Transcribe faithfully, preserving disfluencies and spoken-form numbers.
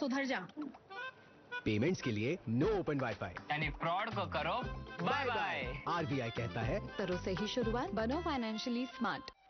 सुधर जा। पेमेंट्स के लिए नो ओपन वाईफाई, यानी फ्रॉड को करो बाय बाय। आरबीआई कहता है करो सही शुरुआत, बनो फाइनेंशियली स्मार्ट।